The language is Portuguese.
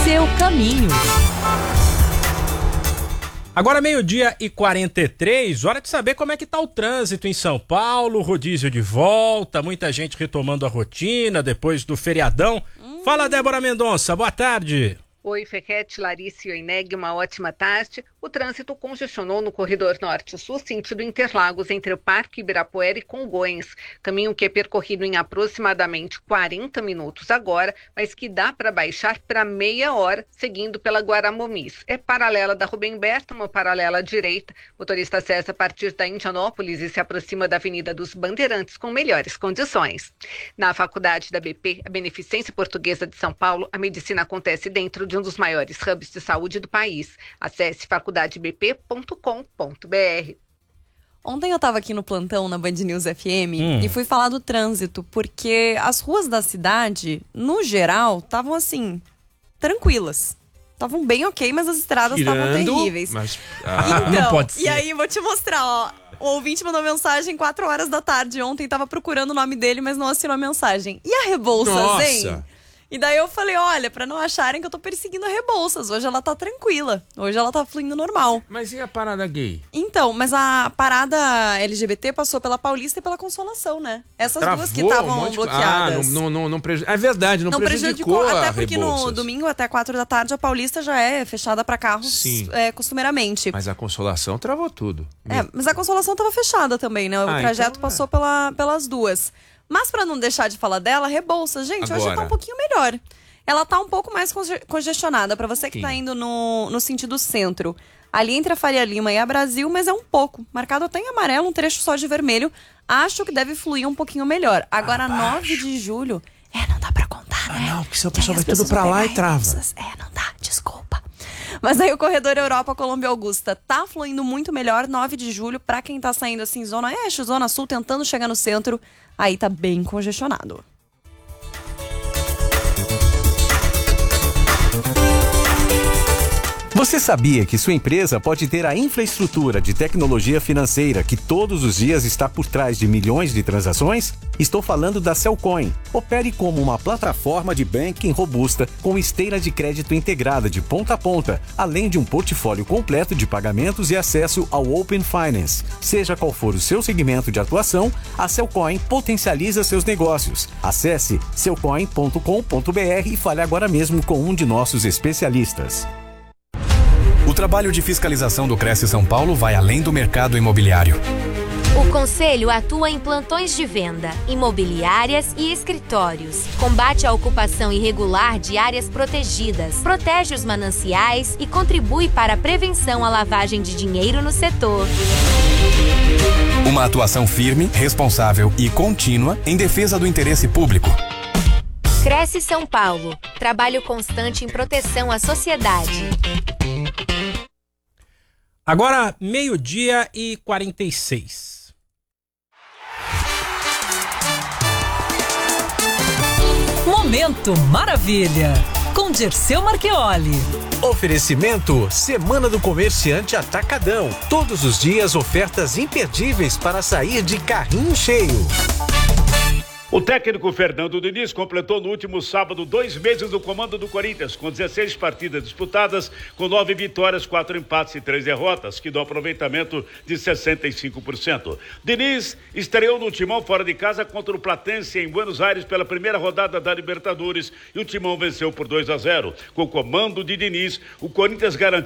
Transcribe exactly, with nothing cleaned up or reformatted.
seu caminho. Agora meio-dia e quarenta e três, hora de saber como é que tá o trânsito em São Paulo, rodízio de volta, muita gente retomando a rotina depois do feriadão. Hum. Fala, Débora Mendonça, boa tarde. Oi, Fequete, Larissa e Oineg, uma ótima tarde. O trânsito congestionou no corredor norte-sul, sentido Interlagos, entre o Parque Ibirapuera e Congonhas. Caminho que é percorrido em aproximadamente quarenta minutos agora, mas que dá para baixar para meia hora, seguindo pela Guaramomis. É paralela da Rubem Berta, uma paralela à direita. O motorista acessa a partir da Indianópolis e se aproxima da Avenida dos Bandeirantes com melhores condições. Na Faculdade da B P, a Beneficência Portuguesa de São Paulo, a medicina acontece dentro de um dos maiores hubs de saúde do país. Acesse faculdade b p ponto com ponto b r. Ontem eu tava aqui no plantão na Band News F M hum. e fui falar do trânsito, porque as ruas da cidade, no geral, estavam assim, tranquilas. Estavam bem ok, mas as estradas estavam terríveis. Mas, ah, então, não pode ser. E aí, vou te mostrar, ó. O ouvinte mandou mensagem quatro horas da tarde ontem, tava procurando o nome dele, mas não assinou a mensagem. E a Rebouças, Nossa. hein? E daí eu falei, olha, pra não acharem que eu tô perseguindo a Rebouças, hoje ela tá tranquila, hoje ela tá fluindo normal. Mas e a parada gay? Então, mas a parada L G B T passou pela Paulista e pela Consolação, né? Essas Travou duas que estavam um monte de... bloqueadas. Ah, não, não, não preju... É verdade, não, não prejudicou, prejudicou, até a porque Rebouças. no domingo até quatro da tarde a Paulista já é fechada pra carros é, costumeiramente. Mas a Consolação travou tudo. É, mas a Consolação tava fechada também, né? O ah, trajeto então, passou é. pela, pelas duas. Mas pra não deixar de falar dela, Rebouças, gente, Agora. hoje tá um pouquinho melhor. Ela tá um pouco mais conge- congestionada pra você que Sim. tá indo no, no sentido centro. Ali entre a Faria Lima e a Brasil, mas é um pouco. Marcado até em amarelo, um trecho só de vermelho. Acho que deve fluir um pouquinho melhor. Agora, Abaixo. nove de julho... É, não dá pra contar, né? Ah, não, porque senão o pessoal Aí vai as tudo pessoas pra vão lá pegar e trava. Rebouças. É, não dá, desculpa. Mas aí o corredor Europa, Colômbia Augusta tá fluindo muito melhor. nove de julho, pra quem tá saindo assim, zona oeste, zona sul, tentando chegar no centro, aí tá bem congestionado. Você sabia que sua empresa pode ter a infraestrutura de tecnologia financeira que todos os dias está por trás de milhões de transações? Estou falando da Cellcoin. Opere como uma plataforma de banking robusta com esteira de crédito integrada de ponta a ponta, além de um portfólio completo de pagamentos e acesso ao Open Finance. Seja qual for o seu segmento de atuação, a Cellcoin potencializa seus negócios. Acesse cellcoin ponto com ponto b r e fale agora mesmo com um de nossos especialistas. O trabalho de fiscalização do Cresce São Paulo vai além do mercado imobiliário. O Conselho atua em plantões de venda, imobiliárias e escritórios. Combate a ocupação irregular de áreas protegidas, protege os mananciais e contribui para a prevenção à lavagem de dinheiro no setor. Uma atuação firme, responsável e contínua em defesa do interesse público. Cresce São Paulo. Trabalho constante em proteção à sociedade. Agora, meio-dia e quarenta e seis. Momento Maravilha, com Dirceu Marchioli. Oferecimento Semana do Comerciante Atacadão. Todos os dias ofertas imperdíveis para sair de carrinho cheio. O técnico Fernando Diniz completou no último sábado dois meses no comando do Corinthians, com dezesseis partidas disputadas, com nove vitórias, quatro empates e três derrotas, que dá um aproveitamento de sessenta e cinco por cento. Diniz estreou no Timão fora de casa contra o Platense em Buenos Aires pela primeira rodada da Libertadores e o Timão venceu por dois a zero. Com o comando de Diniz, o Corinthians garantiu